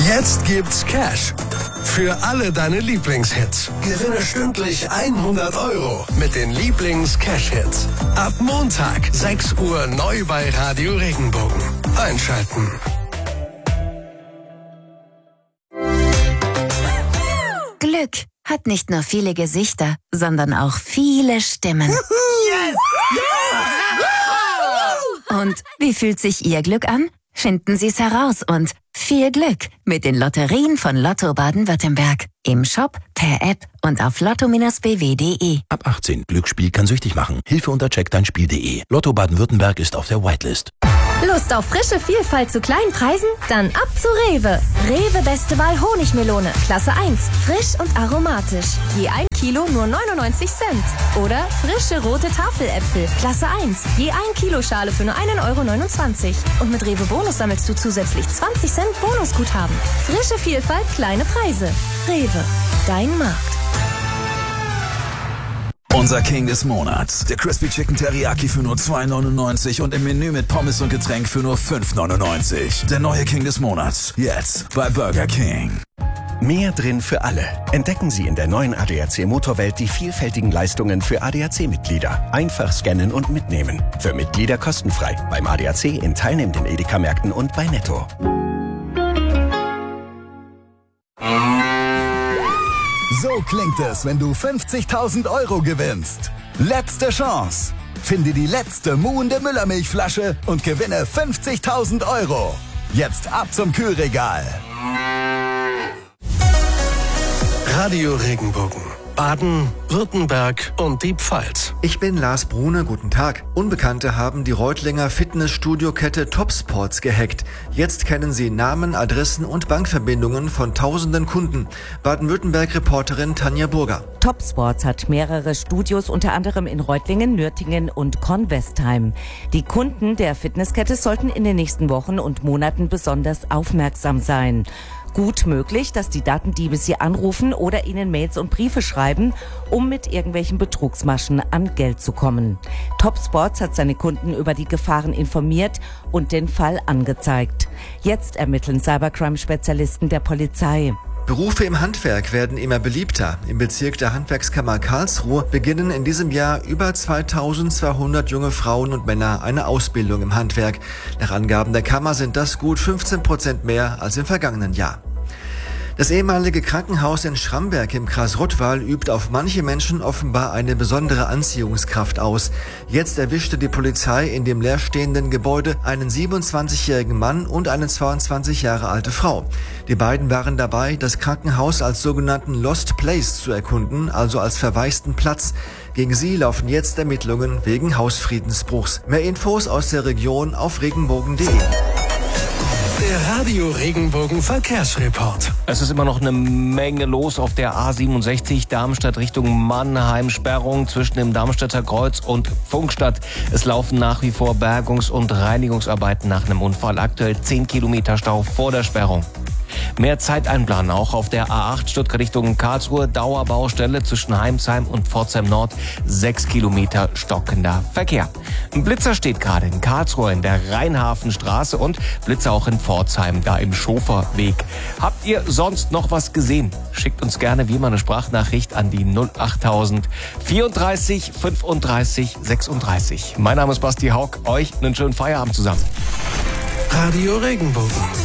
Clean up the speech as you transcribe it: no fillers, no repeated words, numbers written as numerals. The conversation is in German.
Jetzt gibt's Cash für alle deine Lieblingshits. Gewinne stündlich 100 € mit den Lieblings-Cash-Hits. Ab Montag, 6 Uhr, neu bei Radio Regenbogen. Einschalten. Glück hat nicht nur viele Gesichter, sondern auch viele Stimmen. Yes! Yeah! Und wie fühlt sich Ihr Glück an? Finden Sie es heraus und viel Glück mit den Lotterien von Lotto Baden-Württemberg. Im Shop, per App und auf lotto-bw.de. Ab 18. Glücksspiel kann süchtig machen. Hilfe unter checkdeinspiel.de. Lotto Baden-Württemberg ist auf der Whitelist. Lust auf frische Vielfalt zu kleinen Preisen? Dann ab zu Rewe. Rewe Beste Wahl Honigmelone. Klasse 1. Frisch und aromatisch. Je 1 Kilo nur 99 Cent. Oder frische rote Tafeläpfel. Klasse 1. Je 1 Kilo Schale für nur 1,29 €. Und mit Rewe Bonus sammelst du zusätzlich 20 Cent Bonusguthaben. Frische Vielfalt, kleine Preise. Rewe. Dein Markt. Unser King des Monats. Der Crispy Chicken Teriyaki für nur 2,99 € und im Menü mit Pommes und Getränk für nur 5,99 €. Der neue King des Monats. Jetzt bei Burger King. Mehr drin für alle. Entdecken Sie in der neuen ADAC Motorwelt die vielfältigen Leistungen für ADAC-Mitglieder. Einfach scannen und mitnehmen. Für Mitglieder kostenfrei. Beim ADAC in teilnehmenden Edeka-Märkten und bei Netto. So klingt es, wenn du 50.000 € gewinnst. Letzte Chance. Finde die letzte muhende Müllermilchflasche und gewinne 50.000 €. Jetzt ab zum Kühlregal. Radio Regenbogen. Baden, Württemberg und die Pfalz. Ich bin Lars Brune, guten Tag. Unbekannte haben die Reutlinger Fitnessstudio-Kette Topsports gehackt. Jetzt kennen sie Namen, Adressen und Bankverbindungen von tausenden Kunden. Baden-Württemberg-Reporterin Tanja Burger. Topsports hat mehrere Studios, unter anderem in Reutlingen, Nürtingen und Kornwestheim. Die Kunden der Fitnesskette sollten in den nächsten Wochen und Monaten besonders aufmerksam sein. Gut möglich, dass die Datendiebe sie anrufen oder ihnen Mails und Briefe schreiben, um mit irgendwelchen Betrugsmaschen an Geld zu kommen. Topsports hat seine Kunden über die Gefahren informiert und den Fall angezeigt. Jetzt ermitteln Cybercrime-Spezialisten der Polizei. Berufe im Handwerk werden immer beliebter. Im Bezirk der Handwerkskammer Karlsruhe beginnen in diesem Jahr über 2200 junge Frauen und Männer eine Ausbildung im Handwerk. Nach Angaben der Kammer sind das gut 15% mehr als im vergangenen Jahr. Das ehemalige Krankenhaus in Schramberg im Kreis Rottweil übt auf manche Menschen offenbar eine besondere Anziehungskraft aus. Jetzt erwischte die Polizei in dem leerstehenden Gebäude einen 27-jährigen Mann und eine 22 Jahre alte Frau. Die beiden waren dabei, das Krankenhaus als sogenannten Lost Place zu erkunden, also als verwaisten Platz. Gegen sie laufen jetzt Ermittlungen wegen Hausfriedensbruchs. Mehr Infos aus der Region auf regenbogen.de. Der Radio Regenbogen Verkehrsreport. Es ist immer noch eine Menge los auf der A67 Darmstadt Richtung Mannheim. Sperrung zwischen dem Darmstädter Kreuz und Funkstadt. Es laufen nach wie vor Bergungs- und Reinigungsarbeiten nach einem Unfall. Aktuell 10 Kilometer Stau vor der Sperrung. Mehr Zeit einplanen, auch auf der A8 Stuttgart Richtung Karlsruhe. Dauerbaustelle zwischen Heimsheim und Pforzheim Nord. 6 Kilometer stockender Verkehr. Ein Blitzer steht gerade in Karlsruhe in der Rheinhafenstraße und Blitzer auch in Pforzheim, da im Schoferweg. Habt ihr sonst noch was gesehen? Schickt uns gerne wie immer eine Sprachnachricht an die 08000 34 35 36. Mein Name ist Basti Haug. Euch einen schönen Feierabend zusammen. Radio Regenbogen.